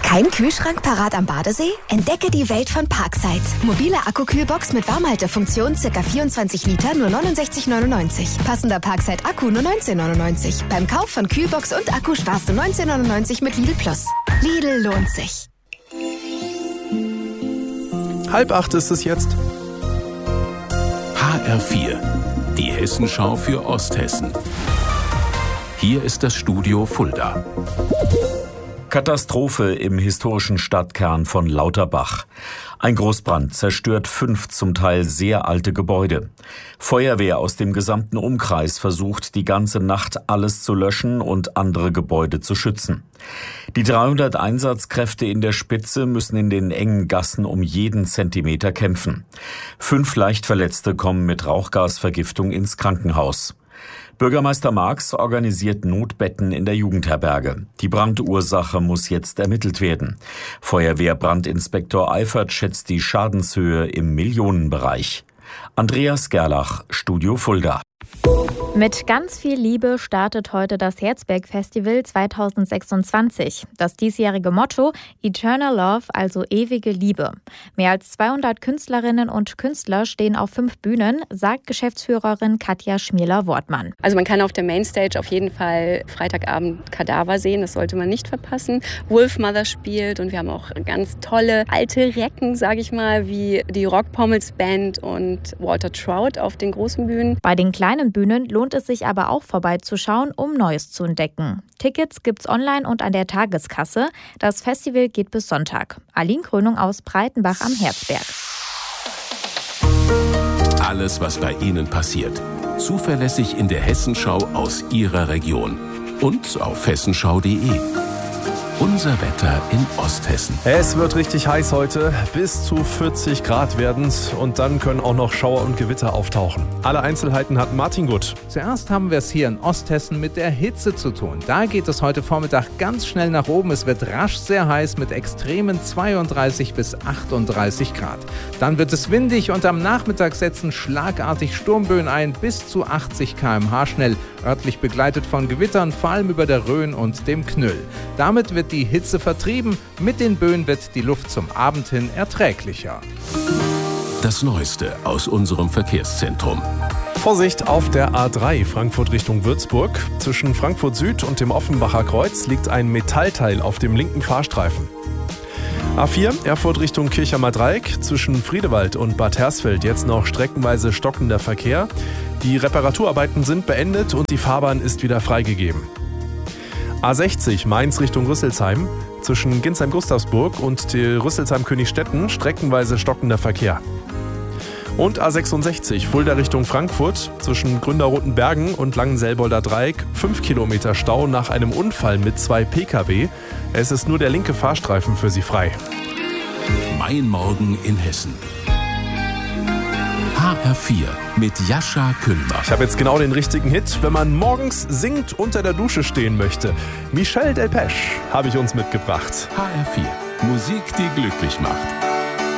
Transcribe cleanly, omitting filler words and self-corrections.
Kein Kühlschrank parat am Badesee? Entdecke die Welt von Parkside. Mobile Akkukühlbox mit Warmhaltefunktion, ca. 24 Liter, nur 69,99. Passender Parkside-Akku nur 19,99. Beim Kauf von Kühlbox und Akku sparst du 19,99 mit Lidl Plus. Lidl lohnt sich. 7:30 ist es jetzt. HR4, die Hessenschau für Osthessen. Hier ist das Studio Fulda. Katastrophe im historischen Stadtkern von Lauterbach. Ein Großbrand zerstört 5 zum Teil sehr alte Gebäude. Feuerwehr aus dem gesamten Umkreis versucht die ganze Nacht alles zu löschen und andere Gebäude zu schützen. Die 300 Einsatzkräfte in der Spitze müssen in den engen Gassen um jeden Zentimeter kämpfen. 5 Leichtverletzte kommen mit Rauchgasvergiftung ins Krankenhaus. Bürgermeister Marx organisiert Notbetten in der Jugendherberge. Die Brandursache muss jetzt ermittelt werden. Feuerwehrbrandinspektor Eifert schätzt die Schadenshöhe im Millionenbereich. Andreas Gerlach, Studio Fulda. Mit ganz viel Liebe startet heute das Herzberg-Festival 2026. Das diesjährige Motto Eternal Love, also ewige Liebe. Mehr als 200 Künstlerinnen und Künstler stehen auf 5 Bühnen, sagt Geschäftsführerin Katja Schmieler-Wortmann. Also man kann auf der Mainstage auf jeden Fall Freitagabend Kadaver sehen, das sollte man nicht verpassen. Wolfmother spielt und wir haben auch ganz tolle alte Recken, sage ich mal, wie die Rockpommels Band und Walter Trout auf den großen Bühnen. Bei den kleinen Bühnen lohnt es sich aber auch vorbeizuschauen, um Neues zu entdecken. Tickets gibt's online und an der Tageskasse. Das Festival geht bis Sonntag. Aline Krönung aus Breitenbach am Herzberg. Alles, was bei Ihnen passiert. Zuverlässig in der Hessenschau aus Ihrer Region. Und auf hessenschau.de. Unser Wetter in Osthessen. Es wird richtig heiß heute, bis zu 40 Grad werden's und dann können auch noch Schauer und Gewitter auftauchen. Alle Einzelheiten hat Martin Gutt. Zuerst haben wir es hier in Osthessen mit der Hitze zu tun. Da geht es heute Vormittag ganz schnell nach oben. Es wird rasch sehr heiß mit extremen 32 bis 38 Grad. Dann wird es windig und am Nachmittag setzen schlagartig Sturmböen ein, bis zu 80 km/h schnell, örtlich begleitet von Gewittern, vor allem über der Rhön und dem Knüll. Damit wird die Hitze vertrieben, mit den Böen wird die Luft zum Abend hin erträglicher. Das Neueste aus unserem Verkehrszentrum. Vorsicht auf der A3 Frankfurt Richtung Würzburg. Zwischen Frankfurt Süd und dem Offenbacher Kreuz liegt ein Metallteil auf dem linken Fahrstreifen. A4 Erfurt Richtung Kirchheimer Dreieck. Zwischen Friedewald und Bad Hersfeld jetzt noch streckenweise stockender Verkehr. Die Reparaturarbeiten sind beendet und die Fahrbahn ist wieder freigegeben. A60 Mainz Richtung Rüsselsheim. Zwischen Ginsheim-Gustavsburg und Rüsselsheim-Königstetten streckenweise stockender Verkehr. Und A66 Fulda Richtung Frankfurt. Zwischen Gründerrotenbergen und Langenselbolder Dreieck 5 Kilometer Stau nach einem Unfall mit 2 Pkw. Es ist nur der linke Fahrstreifen für Sie frei. Mein Morgen in Hessen. HR4 mit Jascha Küllner. Ich habe jetzt genau den richtigen Hit, wenn man morgens singend unter der Dusche stehen möchte. Michel Delpech habe ich uns mitgebracht. HR4, Musik, die glücklich macht.